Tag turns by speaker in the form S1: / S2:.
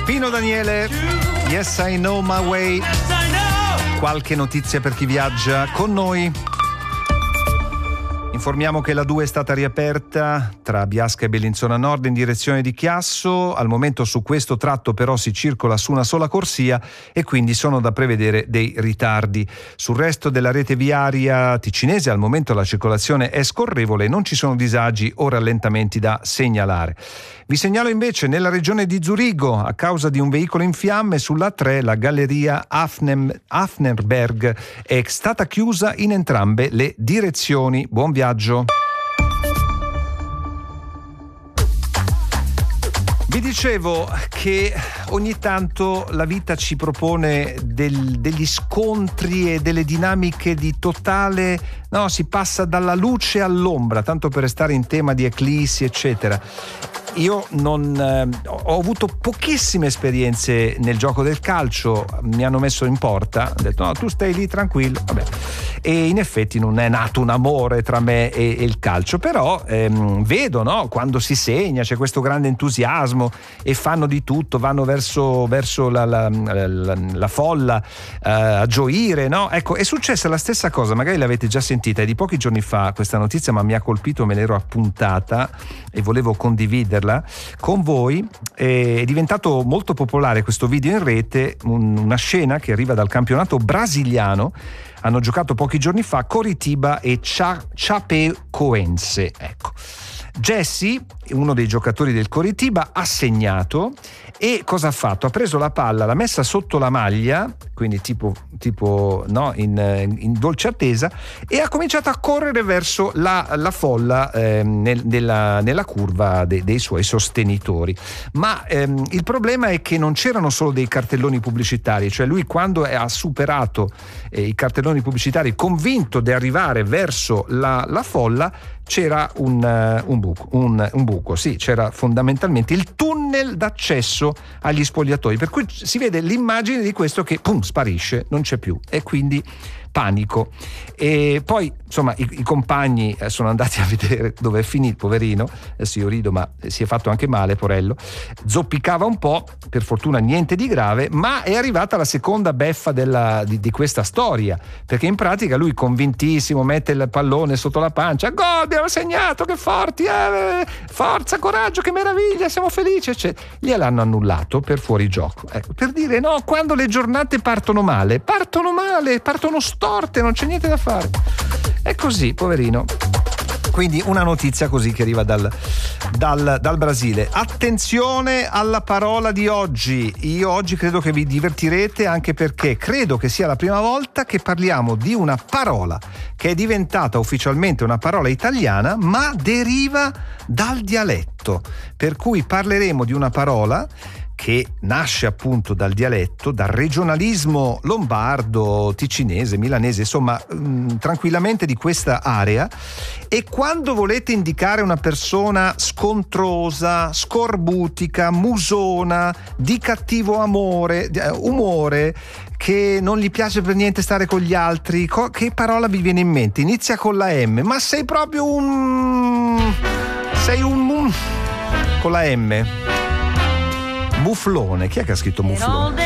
S1: Pino Daniele, Yes I Know My Way. Qualche notizia per chi viaggia con noi. Informiamo che la 2 è stata riaperta tra Biasca e Bellinzona Nord in direzione di Chiasso. Al momento su questo tratto però si circola su una sola corsia e quindi sono da prevedere dei ritardi. Sul resto della rete viaria ticinese al momento la circolazione è scorrevole, non ci sono disagi o rallentamenti da segnalare. Vi segnalo invece nella regione di Zurigo, a causa di un veicolo in fiamme sulla A3, la galleria Hafnerberg è stata chiusa in entrambe le direzioni. Buon viaggio. Vi dicevo che ogni tanto la vita ci propone degli scontri e delle dinamiche di totale, no, si passa dalla luce all'ombra, tanto per restare in tema di eclissi eccetera. Io ho avuto pochissime esperienze nel gioco del calcio, mi hanno messo in porta, hanno detto no, tu stai lì tranquillo, vabbè. E in effetti non è nato un amore tra me e il calcio, però vedo, no, quando si segna c'è questo grande entusiasmo e fanno di tutto, vanno verso la folla a gioire, no? Ecco, è successa la stessa cosa, magari l'avete già sentita, è di pochi giorni fa questa notizia, ma mi ha colpito, me l'ero appuntata e volevo condividerla con voi. È diventato molto popolare questo video in rete, una scena che arriva dal campionato brasiliano. Hanno giocato pochi giorni fa Coritiba e Chapecoense. Ecco, Jesse, uno dei giocatori del Coritiba, ha segnato e cosa ha fatto? Ha preso la palla, l'ha messa sotto la maglia, quindi tipo no, in dolce attesa, e ha cominciato a correre verso la folla nella curva dei suoi sostenitori. Ma il problema è che non c'erano solo dei cartelloni pubblicitari, cioè lui quando ha superato i cartelloni pubblicitari, convinto di arrivare verso la folla, c'era un buco, sì, c'era fondamentalmente il tunnel d'accesso agli spogliatoi, per cui si vede l'immagine di questo che sparisce, non c'è più, e quindi panico. E poi insomma i compagni sono andati a vedere dove è finito, poverino, adesso io rido ma si è fatto anche male, porello, zoppicava un po', per fortuna niente di grave, ma è arrivata la seconda beffa di questa storia, perché in pratica lui convintissimo mette il pallone sotto la pancia, gol, abbiamo segnato, che forti, forza, coraggio, che meraviglia, siamo felici, eccetera. Gliel'hanno annullato per fuorigioco, ecco, per dire no, quando le giornate partono male, partono storte, non c'è niente da fare. È così, poverino. Quindi una notizia così che arriva dal Brasile. Attenzione alla parola di oggi. Io oggi credo che vi divertirete, anche perché credo che sia la prima volta che parliamo di una parola che è diventata ufficialmente una parola italiana, ma deriva dal dialetto. Per cui parleremo di una parola che nasce appunto dal dialetto, dal regionalismo lombardo, ticinese, milanese, insomma tranquillamente di questa area, e quando volete indicare una persona scontrosa, scorbutica, musona, di cattivo umore, che non gli piace per niente stare con gli altri, che parola vi viene in mente? Inizia con la M, ma sei proprio con la M. Muflone, chi è che ha scritto muflone?